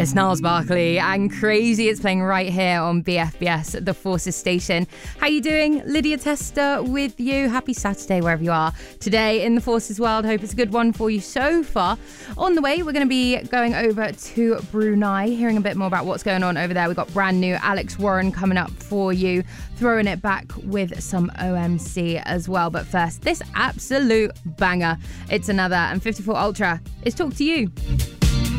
It's Gnarls Barkley and Crazy. It's playing right here on BFBS, the Forces station. How you doing? Lydia Tester with you. Happy Saturday wherever you are today in the Forces world. Hope it's a good one for you so far. On the way, we're going to be going over to Brunei, hearing a bit more about what's going on over there. We've got brand new Alex Warren coming up for you, throwing it back with some OMC as well. But first, this absolute banger. It's Another, and 54 Ultra is Talk to You.